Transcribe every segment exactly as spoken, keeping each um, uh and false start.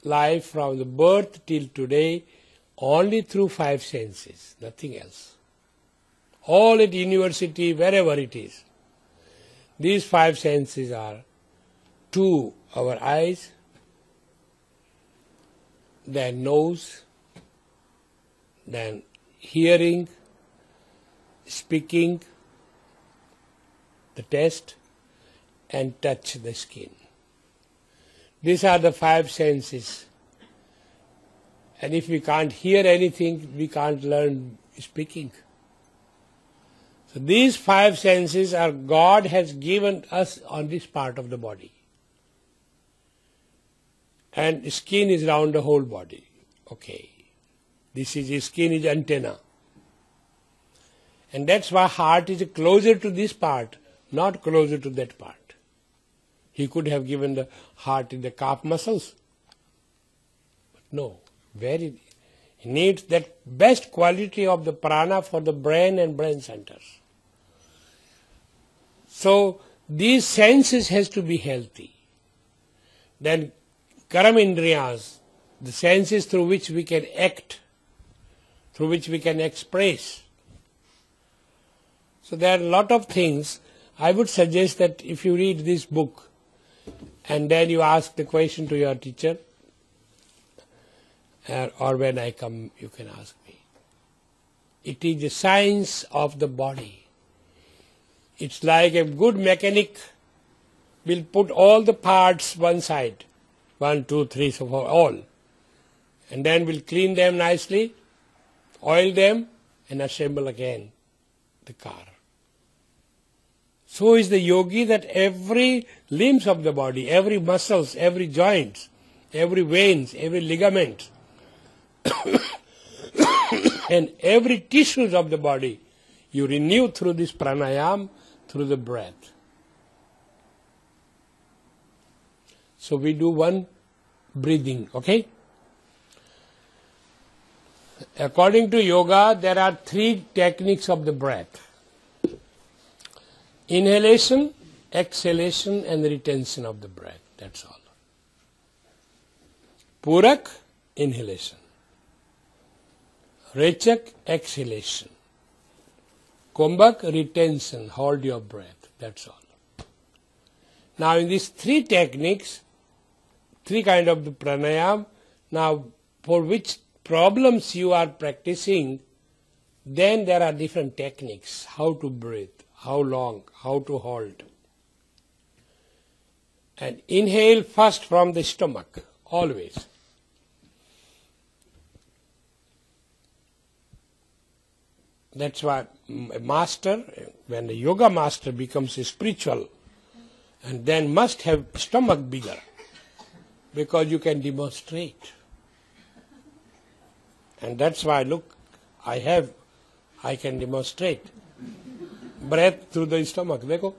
life from the birth till today only through five senses, nothing else. All at university, wherever it is. These five senses are two, our eyes, then nose, then hearing, speaking, the taste, and touch the skin. These are the five senses. And if we can't hear anything, we can't learn speaking. So these five senses are God has given us on this part of the body. And skin is around the whole body. Okay. This is skin is antenna. And that's why heart is closer to this part, not closer to that part. He could have given the heart in the calf muscles. But no, very he needs that best quality of the prana for the brain and brain centers. So these senses has to be healthy. Then karamindriyas, the senses through which we can act, through which we can express. So there are a lot of things. I would suggest that if you read this book and then you ask the question to your teacher, or, or when I come you can ask me. It is the science of the body. It's like a good mechanic will put all the parts one side, one, two, three, so for all, and then will clean them nicely, oil them, and assemble again the car. So is the yogi, that every limbs of the body, every muscles, every joints, every veins, every ligament, and every tissues of the body, you renew through this pranayam, through the breath. So we do one breathing, okay? According to yoga, there are three techniques of the breath. Inhalation, exhalation, and retention of the breath. That's all. Purak, inhalation. Rechak, exhalation. Kumbhak, retention. Hold your breath. That's all. Now in these three techniques, three kind of the pranayam, now for which problems you are practicing, then there are different techniques. How to breathe, how long, how to hold. And inhale first from the stomach, always. That's why a master, when a yoga master becomes a spiritual, and then must have stomach bigger, because you can demonstrate. And that's why, look, I have, I can demonstrate. Breath through the stomach, देखो.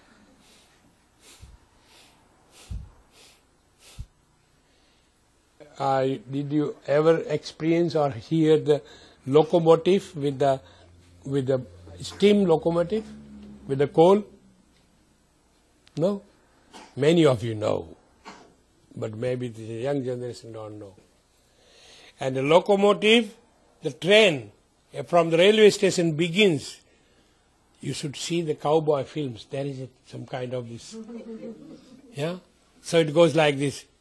Uh, did you ever experience or hear the locomotive with the with the steam locomotive with the coal? No? Many of you know, but maybe the young generation don't know. And the locomotive, the train from the railway station begins. You should see the cowboy films. There is a, some kind of this. Yeah? So it goes like this.